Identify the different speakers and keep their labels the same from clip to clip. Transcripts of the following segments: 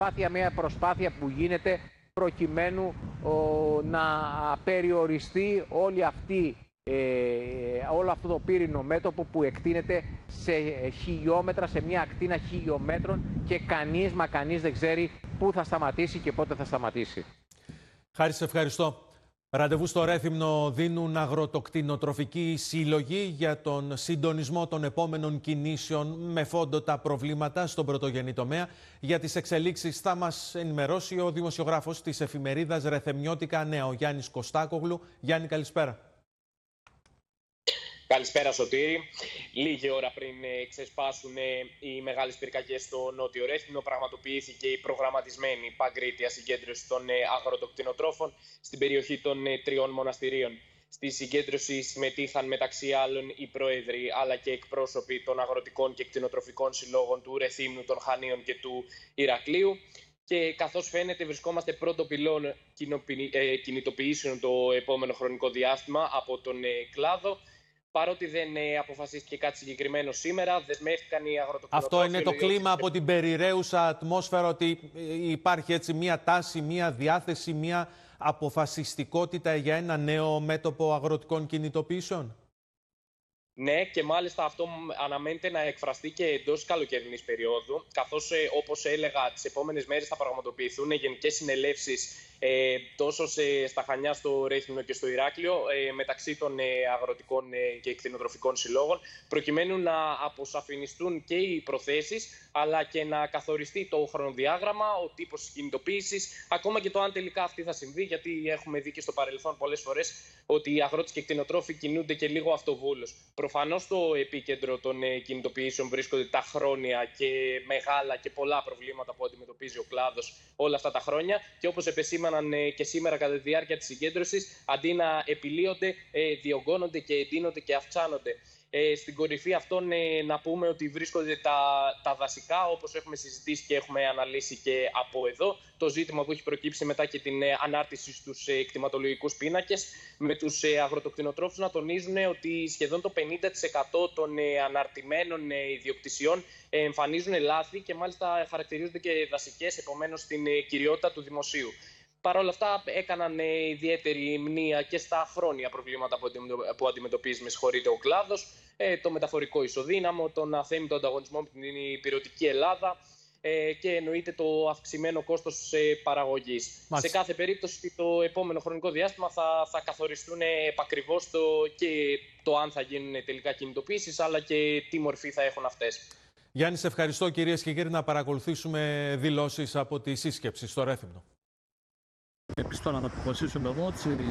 Speaker 1: μια προσπάθεια που γίνεται προκειμένου να περιοριστεί όλο αυτό το πύρινο μέτωπο που εκτείνεται σε χιλιόμετρα, σε μια ακτίνα χιλιόμετρων και κανείς δεν ξέρει πού θα σταματήσει και πότε θα σταματήσει.
Speaker 2: Χάρη, σε ευχαριστώ. Ραντεβού στο Ρέθυμνο δίνουν αγροτοκτηνοτροφικοί σύλλογοι για τον συντονισμό των επόμενων κινήσεων με φόντο τα προβλήματα στον πρωτογενή τομέα. Για τις εξελίξεις θα μας ενημερώσει ο δημοσιογράφος της εφημερίδας Ρεθεμνιώτικα Νέα, ο Γιάννης Κωστάκογλου. Γιάννη, καλησπέρα.
Speaker 3: Καλησπέρα Σωτήρη. Λίγη ώρα πριν ξεσπάσουν οι μεγάλες πυρκαγιές στο Νότιο Ρέθυμνο, πραγματοποιήθηκε η προγραμματισμένη παγκρίτια συγκέντρωση των αγροτοκτηνοτρόφων στην περιοχή των τριών μοναστηρίων. Στη συγκέντρωση συμμετείχαν μεταξύ άλλων οι πρόεδροι αλλά και εκπρόσωποι των αγροτικών και κτηνοτροφικών συλλόγων του Ρεθύμνου, των Χανίων και του Ηρακλείου. Και καθώς φαίνεται, βρισκόμαστε πρώτο πυλών κινητοποιήσεων το επόμενο χρονικό διάστημα από τον κλάδο. Παρότι δεν αποφασίστηκε κάτι συγκεκριμένο σήμερα, δεσμεύτηκαν οι αγροτοκτηνοτρόφοι.
Speaker 2: Αυτό είναι το κλίμα από την περιραίουσα ατμόσφαιρα, ότι υπάρχει έτσι μία τάση, μία διάθεση, μία αποφασιστικότητα για ένα νέο μέτωπο αγροτικών κινητοποιήσεων.
Speaker 3: Ναι, και μάλιστα αυτό αναμένεται να εκφραστεί και εντός καλοκαιρινής περίοδου, καθώς όπως έλεγα, τις επόμενες μέρες θα πραγματοποιηθούν γενικές συνελεύσεις τόσο στα Χανιά, στο Ρέθυμνο και στο Ηράκλειο, μεταξύ των αγροτικών και κτηνοτροφικών συλλόγων, προκειμένου να αποσαφινιστούν και οι προθέσεις, αλλά και να καθοριστεί το χρονοδιάγραμμα, ο τύπος της κινητοποίησης, ακόμα και το αν τελικά αυτή θα συμβεί, γιατί έχουμε δει και στο παρελθόν πολλές φορές ότι οι αγρότες και κτηνοτρόφοι κινούνται και λίγο αυτοβούλως. Προφανώς στο επίκεντρο των κινητοποιήσεων βρίσκονται τα χρόνια και μεγάλα και πολλά προβλήματα που αντιμετωπίζει ο κλάδος όλα αυτά τα χρόνια, και όπως επεσήμαναν και σήμερα κατά τη διάρκεια της συγκέντρωσης, αντί να επιλύονται, διωγγώνονται και εντείνονται και αυξάνονται. Στην κορυφή αυτών να πούμε ότι βρίσκονται τα δασικά, όπως έχουμε συζητήσει και έχουμε αναλύσει και από εδώ. Το ζήτημα που έχει προκύψει μετά και την ανάρτηση στους κτηματολογικούς πίνακες, με τους αγροτοκτηνοτρόφους να τονίζουν ότι σχεδόν το 50% των αναρτημένων ιδιοκτησιών εμφανίζουν λάθη και μάλιστα χαρακτηρίζονται και δασικές, επομένως στην κυριότητα του δημοσίου. Παρ' όλα αυτά, έκαναν ιδιαίτερη μνήα και στα χρόνια προβλήματα που αντιμετωπίζει ο κλάδος, το μεταφορικό ισοδύναμο, τον αθέμητο ανταγωνισμό με την υπηρετική Ελλάδα και εννοείται το αυξημένο κόστος παραγωγής. Σε κάθε περίπτωση, το επόμενο χρονικό διάστημα θα καθοριστούν επακριβώς και το αν θα γίνουν τελικά κινητοποίησεις, αλλά και τι μορφή θα έχουν αυτές.
Speaker 2: Γιάννη, σε ευχαριστώ, κυρίες και κύριοι, να παρακολουθήσουμε δηλώσεις από τη σύσκεψη στο Ρέθυμνο.
Speaker 4: Επίσης, τώρα να αποφασίσουμε εδώ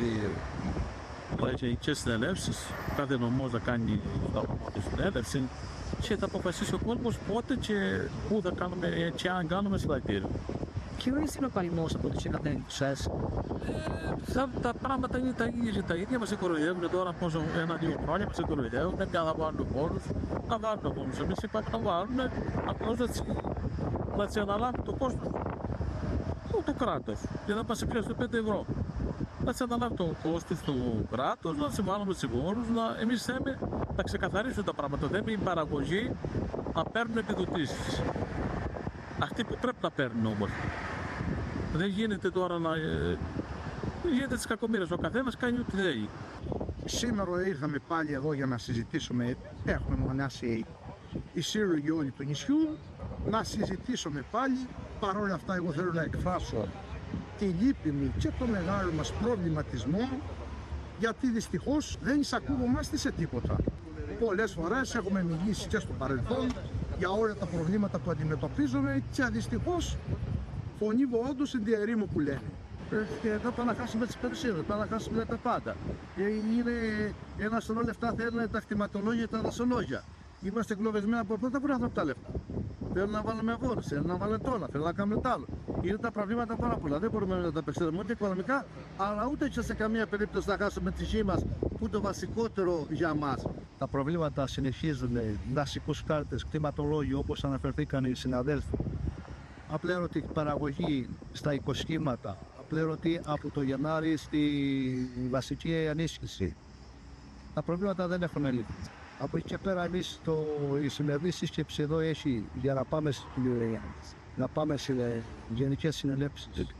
Speaker 4: ότι οι συνελεύσεις, κάθε νομός θα κάνει τη συνέλευση και θα αποφασίσει ο κόσμος πότε και πού θα κάνουμε και αν κάνουμε συλλαλητήριο.
Speaker 5: Ποιος είναι ο παλμός από τις συναντήσεις?
Speaker 4: Τα πράγματα είναι τα ίδια, μας κοροϊδεύουν τώρα πόσο 1-2 χρόνια, μας κοροϊδεύουν, δεν θα βάλουν πόνους, να βάλουν πόνους. Εμείς είπαμε να βάλουν, απλώς να τις αναλάβουν το κόστος. Το κράτος, για να μας επηρεάσει 5 ευρώ. Να σε αναλάβει το κόστος του κράτους, να σε βάλουμε τους φόρους, εμείς θέλουμε να ξεκαθαρίσουμε τα πράγματα. Θέλουμε η παραγωγή να παίρνουν επιδοτήσεις. Αυτοί που πρέπει να παίρνουν όμως. Δεν γίνεται τώρα να γίνεται τις κακομοίρες. Ο καθένας κάνει ό,τι θέλει.
Speaker 6: Σήμερα ήρθαμε πάλι εδώ για να συζητήσουμε. Έχουμε μονάσει οι σύλλογοι όλοι του νησιού. Να συζητήσουμε πάλι. Παρ' όλα αυτά, εγώ θέλω να εκφράσω τη λύπη μου και το μεγάλο μας προβληματισμό, γιατί δυστυχώς δεν εισακούγομαστε σε τίποτα. Πολλές φορές έχουμε μιλήσει και στο παρελθόν για όλα τα προβλήματα που αντιμετωπίζουμε και δυστυχώς φωνή βοόντως εν τη ερήμο που λένε.
Speaker 4: Εδώ πάμε να χάσουμε τις περισσότερες, πάμε να χάσουμε τα πάντα. Είναι ένα σωρό λεφτά, θέλουν τα κτηματολόγια και τα δασολόγια. Είμαστε εγκλωβισμένοι από πρώτα πράγματα από τα λεφτά. Θέλουν να βάλουμε αγώνες, θέλουν να βάλουν τόνα, θέλουν να κάνουμε τ' άλλο. Είναι τα προβλήματα πάρα πολλά. Δεν μπορούμε να τα απεξέλθουμε ούτε οικονομικά, αλλά ούτε και σε καμία περίπτωση να χάσουμε τη γη μας, που είναι το βασικότερο για μας. Τα προβλήματα συνεχίζουν, δασικούς χάρτες, κτηματολόγιο, όπως αναφερθήκαν οι συναδέλφοι. Απλήρωτη παραγωγή στα οικοσχήματα, απλήρωτη από το Γενάρη στη βασική ενίσχυση. Τα προβλήματα δεν έχουν λύθει. Από εκεί και πέρα, εμείς η σημερινή σύσκεψη εδώ έχει για να πάμε στην
Speaker 6: να πάμε σε γενικές συνελεύσεις.